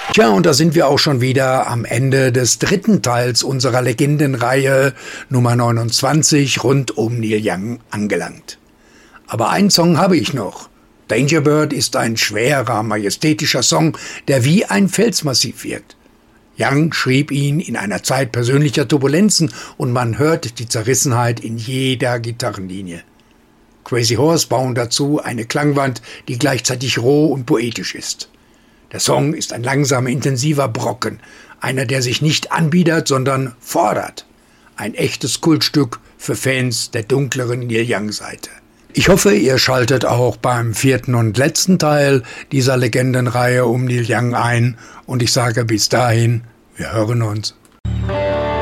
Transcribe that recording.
Tja, und da sind wir auch schon wieder am Ende des dritten Teils unserer Legendenreihe Nummer 29 rund um Neil Young angelangt. Aber einen Song habe ich noch. Danger Bird ist ein schwerer, majestätischer Song, der wie ein Felsmassiv wirkt. Young schrieb ihn in einer Zeit persönlicher Turbulenzen und man hört die Zerrissenheit in jeder Gitarrenlinie. Crazy Horse bauen dazu eine Klangwand, die gleichzeitig roh und poetisch ist. Der Song ist ein langsamer, intensiver Brocken, einer, der sich nicht anbiedert, sondern fordert. Ein echtes Kultstück für Fans der dunkleren Neil Young-Seite. Ich hoffe, ihr schaltet auch beim vierten und letzten Teil dieser Legendenreihe um Neil Young ein und ich sage bis dahin, wir hören uns.